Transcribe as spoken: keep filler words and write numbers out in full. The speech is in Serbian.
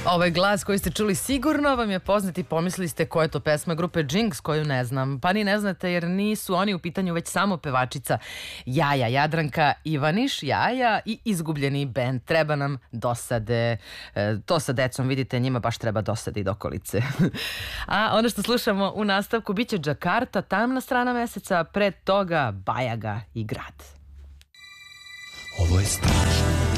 Ovaj glas koji ste čuli sigurno vam je poznat i pomislili ste koja je to pesma grupe Jinx koju ne znam. Pa ni ne znate jer nisu oni u pitanju već samo pevačica Jaja, Jadranka Ivaniš, Jaja i izgubljeni bend. Treba nam dosade. E, to sa decom vidite, njima baš treba dosade i dokolice. A ono što slušamo u nastavku biće Džakarta, Tamna strana meseca, pred toga Bajaga i grad. Ovo je strašno.